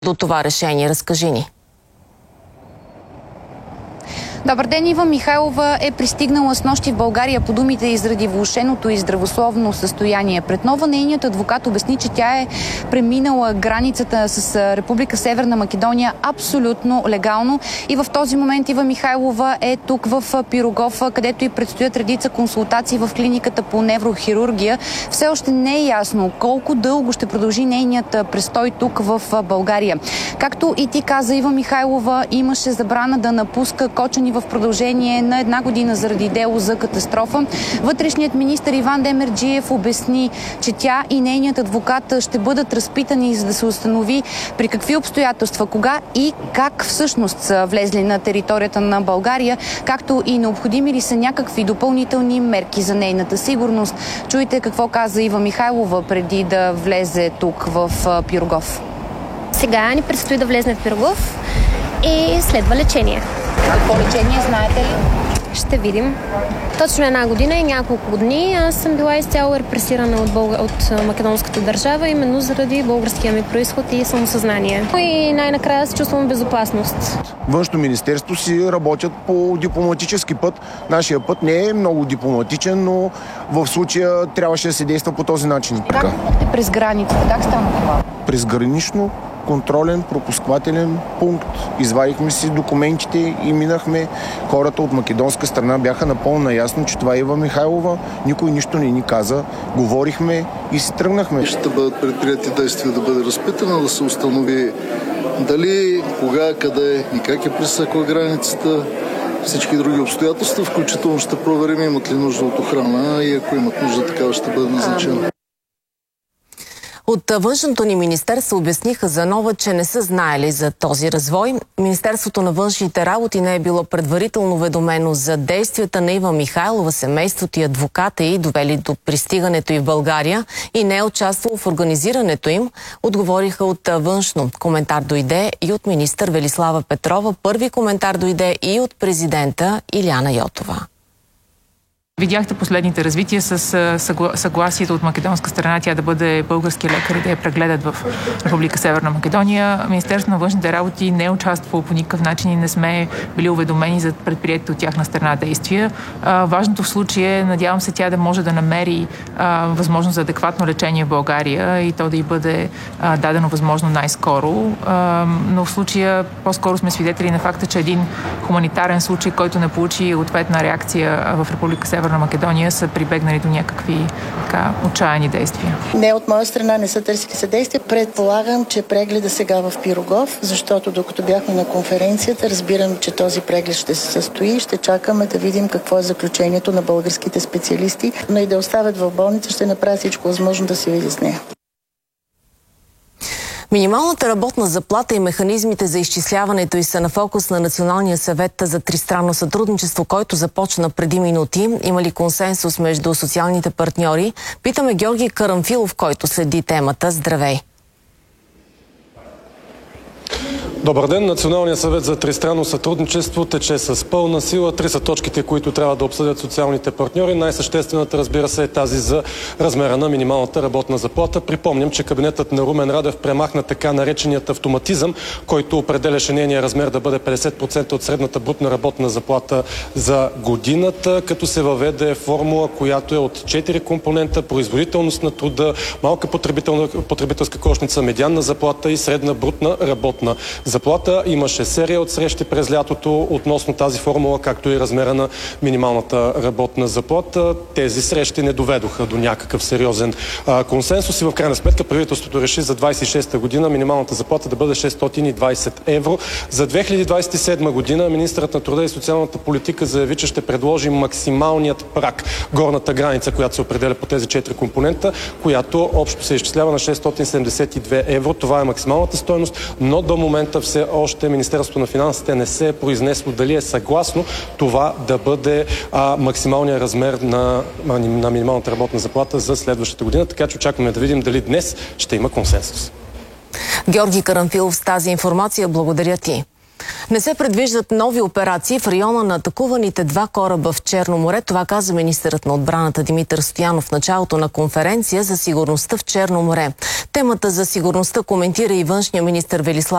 до това решение? Разкажи ни. Добър ден, Ива Михайлова е пристигнала снощи в България по думите и заради влошеното и здравословно състояние. Пред нова нейният адвокат обясни, че тя е преминала границата с Република Северна Македония абсолютно легално и в този момент Ива Михайлова е тук в Пирогов, където и предстоят редица консултации в клиниката по неврохирургия. Все още не е ясно колко дълго ще продължи нейният престой тук в България. Както и ти каза, Ива Михайлова имаше забрана да напуска Кочани в продължение на 1 година заради дело за катастрофа. Вътрешният министър Иван Демерджиев обясни, че тя и нейният адвокат ще бъдат разпитани, за да се установи при какви обстоятелства, кога и как всъщност са влезли на територията на България, както и необходими ли са някакви допълнителни мерки за нейната сигурност. Чуйте какво каза Ива Михайлова преди да влезе тук в Пирогов. Сега ни предстои да влезне в Пирогов и следва лечение. Какво лечение, знаете ли? Ще видим. Точно 1 година и няколко дни аз съм била изцяло репресирана от македонската държава, именно заради българския ми произход и самосъзнание. И най-накрая се чувствам безопасност. Външно министерство си работят по дипломатически път. Нашия път не е много дипломатичен, но в случая трябваше да се действа по този начин. Как минахте през границата? Как стана това? През гранично контролен пропусквателен пункт. Извадихме си документите и минахме. Хората от македонска страна бяха напълно наясно, че това е Ива Михайлова. Никой нищо не ни каза. Говорихме и си тръгнахме. Ще бъдат предприяти действия да бъде разпитана, да се установи дали, кога, къде и как е пресекла границата. Всички други обстоятелства, включително ще проверим имат ли нужда от охрана и ако имат нужда, такава ще бъде назначена. От външното ни министерство обясниха за нова, че не са знаели за този развой. Министерството на външните работи не е било предварително уведомено за действията на Ива Михайлова, семейството и адвоката й, довели до пристигането й в България и не е участвало в организирането им, отговориха от външно. Коментар дойде и от министър Велислава Петрова. Първи коментар дойде и от президента Илияна Йотова. Видяхте последните развития с съгласието от македонска страна тя да бъде български лекар и да я прегледат в Република Северна Македония. Министерството на външните работи не е участвало по никакъв начин и не сме били уведомени за предприетите от тяхна страна действия. Важното в случая е, надявам се, тя да може да намери възможност за адекватно лечение в България и то да й бъде дадено възможно най-скоро. Но в случая по-скоро сме свидетели на факта, че един хуманитарен случай, който не получи ответна реакция в Република Северна Македония, са прибегнали до някакви отчаяни действия. Не, от моя страна не са търсили съдействие. Предполагам, че прегледа сега в Пирогов, защото докато бяхме на конференцията, разбирам, че този преглед ще се състои. Ще чакаме да видим какво е заключението на българските специалисти, но и да оставят в болница, ще направя всичко възможно да се види с нея. Минималната работна заплата и механизмите за изчисляването й са на фокус на Националния съвет за тристранно сътрудничество, който започна преди минути. Има ли консенсус между социалните партньори? Питаме Георги Карамфилов, който следи темата. Здравей! Добър ден! Националният съвет за тристранно сътрудничество тече с пълна сила. 3 са точките, които трябва да обсъдят социалните партньори. Най-съществената, разбира се, е тази за размера на минималната работна заплата. Припомням, че кабинетът на Румен Радев премахна така нареченият автоматизъм, който определяше нейния размер да бъде 50% от средната брутна работна заплата за годината, като се въведе формула, която е от 4 компонента: производителност на труда, малка потребителска кошница, медианна заплата и средна брутна работна заплата. Имаше серия от срещи през лятото относно тази формула, както и размера на минималната работна заплата. Тези срещи не доведоха до някакъв сериозен консенсус и в крайна сметка правителството реши за 26-та година минималната заплата да бъде 620 евро. За 2027 година министърът на труда и социалната политика заяви, че ще предложи максималният праг, горната граница, която се определя по тези 4 компонента, която общо се изчислява на 672 евро. Това е максималната стойност, но до момента все още Министерството на финансите не се е произнесло дали е съгласно това да бъде максималният размер на минималната работна заплата за следващата година, така че очакваме да видим дали днес ще има консенсус. Георги Карамфилов с тази информация. Благодаря ти. Не се предвиждат нови операции в района на атакуваните 2 кораба в Черно море. Това каза министърът на отбраната Димитър Стоянов в началото на конференция за сигурността в Черно море. Темата за сигурността коментира и външния министър Велислав